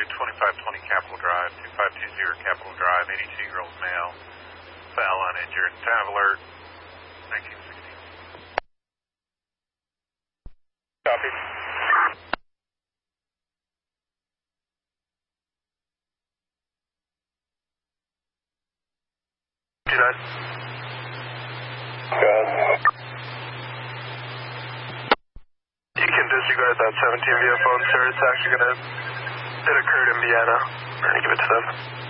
Latitude 2520 Capitol Drive, 2520 Capitol Drive, 82-year-old male, fell uninjured, time of alert, 1960. Copy. Do that. You can disregard that 17 via phone, sir. It's actually going to, it occurred in Vienna. We're going to give it to them.